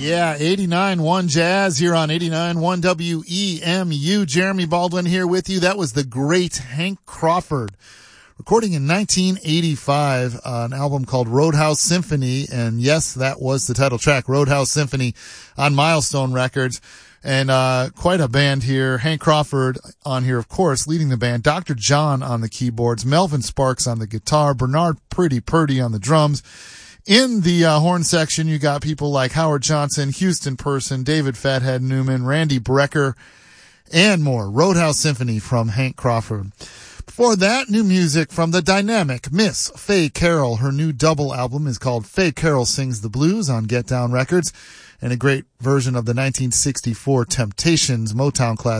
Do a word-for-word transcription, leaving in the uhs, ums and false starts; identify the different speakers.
Speaker 1: Yeah, eighty-nine point one Jazz here on eighty-nine point one W E M U. Jeremy Baldwin here with you. That was the great Hank Crawford, recording in nineteen eighty-five, uh, an album called Roadhouse Symphony. And yes, that was the title track, Roadhouse Symphony, on Milestone Records. And uh quite a band here. Hank Crawford on here, of course, leading the band. Doctor John on the keyboards. Melvin Sparks on the guitar. Bernard Pretty Purdy on the drums. In the uh, horn section, you got people like Howard Johnson, Houston Person, David Fathead Newman, Randy Brecker, and more. Roadhouse Symphony from Hank Crawford. Before that, new music from the dynamic Miss Faye Carroll. Her new double album is called Faye Carroll Sings the Blues on Get Down Records, and a great version of the nineteen sixty-four Temptations Motown classic.